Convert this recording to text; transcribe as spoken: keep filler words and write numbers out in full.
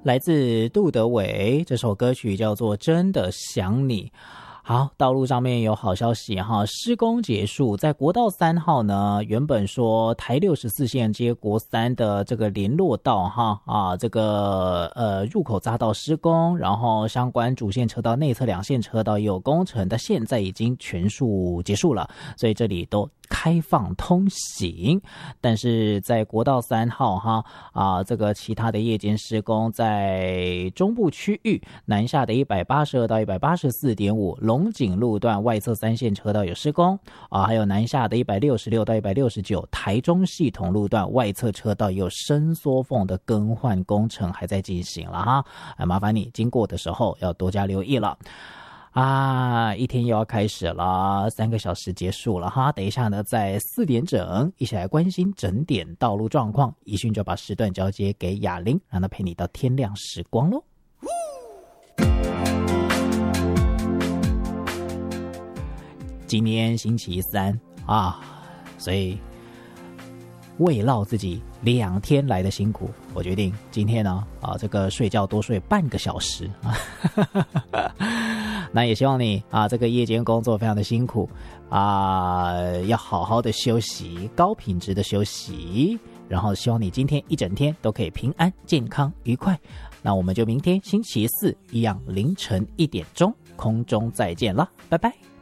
来自杜德伟，这首歌曲叫做《真的想你》。好，道路上面有好消息哈，施工结束，在国道三号呢，原本说台六十四线接国三的这个联络道哈啊，这个呃入口匝道施工，然后相关主线车道内侧两线车道也有工程，但现在已经全数结束了，所以这里都开放通行。但是在国道三号哈啊，这个其他的夜间施工，在中部区域南下的一百八十二到一百八十四点五龙井路段外侧三线车道有施工啊，还有南下的一百六十六到一百六十九台中系统路段外侧车道也有伸缩缝的更换工程还在进行了哈，啊，麻烦你经过的时候要多加留意了。啊，一天又要开始了，三个小时结束了哈。等一下呢，在四点整一起来关心整点道路状况。宜迅就把时段交接给雅玲，让她陪你到天亮时光咯。今天星期三啊，所以慰劳自己两天来的辛苦，我决定今天呢啊，这个睡觉多睡半个小时啊。那也希望你啊，这个夜间工作非常的辛苦啊，要好好的休息，高品质的休息，然后希望你今天一整天都可以平安、健康、愉快。那我们就明天星期四一样凌晨一点钟空中再见了，拜拜。